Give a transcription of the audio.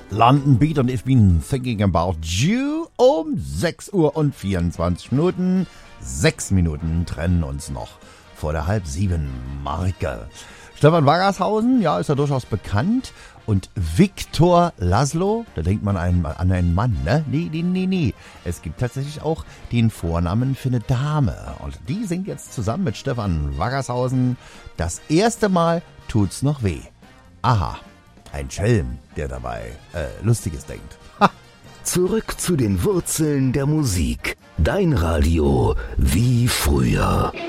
London Beat und I've been thinking about you um 6 Uhr und 24 Minuten. 6 Minuten trennen uns noch vor der 6:30 Marke. Stefan Waggershausen, ja, ist ja durchaus bekannt. Und Viktor Laszlo, da denkt man an einen Mann, ne? Nee. Es gibt tatsächlich auch den Vornamen für eine Dame. Und die singt jetzt zusammen mit Stefan Waggershausen. Das erste Mal tut's noch weh. Aha, ein Schelm, der dabei Lustiges denkt. Ha. Zurück zu den Wurzeln der Musik. Dein Radio wie früher.